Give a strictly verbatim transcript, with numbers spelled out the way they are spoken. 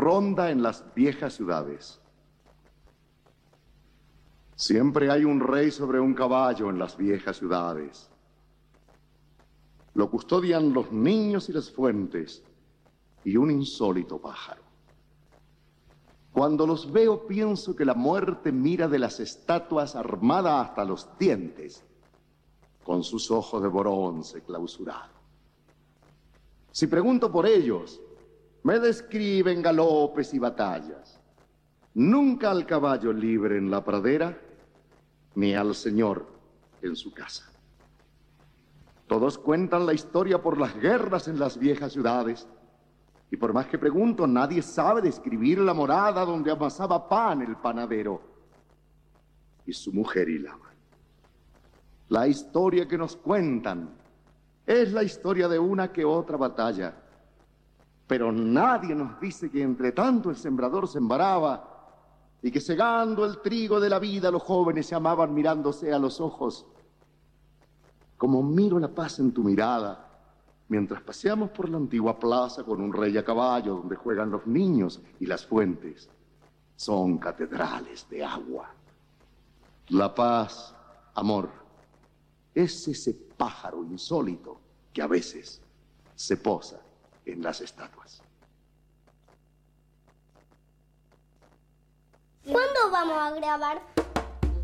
ronda en las viejas ciudades. Siempre hay un rey sobre un caballo en las viejas ciudades. Lo custodian los niños y las fuentes y un insólito pájaro. Cuando los veo pienso que la muerte mira de las estatuas armada hasta los dientes, con sus ojos de bronce clausurado. Si pregunto por ellos, me describen galopes y batallas. Nunca al caballo libre en la pradera, ni al señor en su casa. Todos cuentan la historia por las guerras en las viejas ciudades, y por más que pregunto, nadie sabe describir la morada donde amasaba pan el panadero y su mujer hilaba. La historia que nos cuentan es la historia de una que otra batalla, pero nadie nos dice que entre tanto el sembrador sembraba y que segando el trigo de la vida los jóvenes se amaban mirándose a los ojos. Como miro la paz en tu mirada mientras paseamos por la antigua plaza con un rey a caballo donde juegan los niños y las fuentes son catedrales de agua. La paz, amor, es ese pájaro insólito que a veces se posa en las estatuas. ¿Cuándo vamos a grabar?